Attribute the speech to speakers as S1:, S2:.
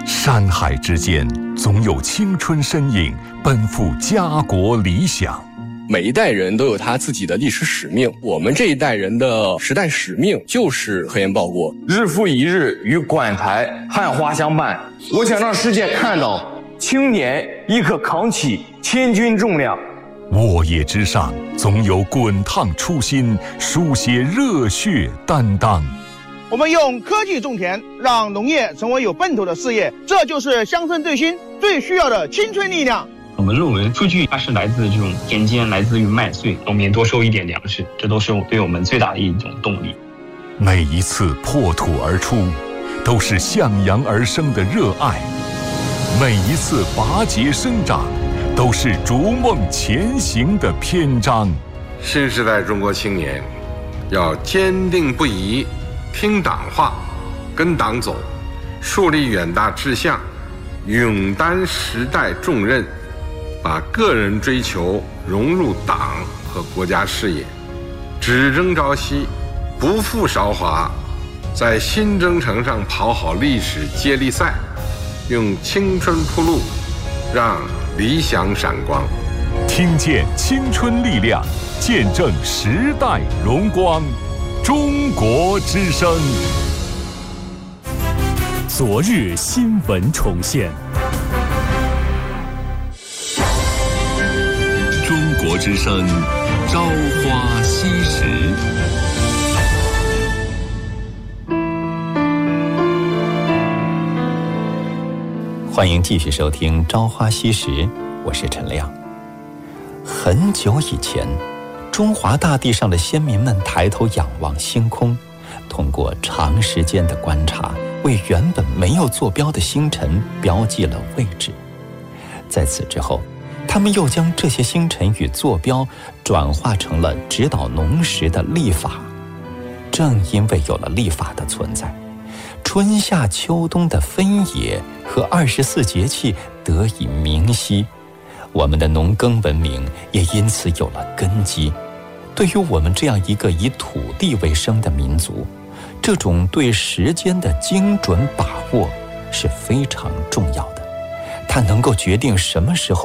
S1: 山海之间，总有青春身影奔赴家国理想。
S2: 每一代人都有他自己的历史使命，我们这一代人的时代使命就是核研报国。
S3: 日复一日与馆台汉花相伴，我想让世界看到青年亦可扛起千钧重量。
S1: 沃野之上，总有滚烫初心，书写热血担当。
S4: 我们用科技种田，让农业成为有奔头的事业，这就是乡村振兴最需要的青春力量。
S5: 我们论文数据它是来自这种田间，来自于麦穗，农民多收一点粮食，这都是对我们最大的一种动力。
S1: 每一次破土而出，都是向阳而生的热爱；每一次拔节生长，都是逐梦前行的篇章。
S6: 新时代中国青年要坚定不移听党话，跟党走，树立远大志向，勇担时代重任，把个人追求融入党和国家事业，只争朝夕，不负韶华，在新征程上跑好历史接力赛，用青春铺路，让理想闪光。
S1: 听见青春力量，见证时代荣光。中国之声，
S7: 昨日新闻重现。
S1: 中国之声，朝花夕拾。
S8: 欢迎继续收听《朝花夕拾》，我是陈亮。很久以前，中华大地上的先民们抬头仰望星空，通过长时间的观察，为原本没有坐标的星辰标记了位置。在此之后，他们又将这些星辰与坐标转化成了指导农时的历法。正因为有了历法的存在，春夏秋冬的分野和24节气得以明晰，我们的农耕文明也因此有了根基。对于我们这样一个以土地为生的民族，这种对时间的精准把握是非常重要的。它能够决定什么时候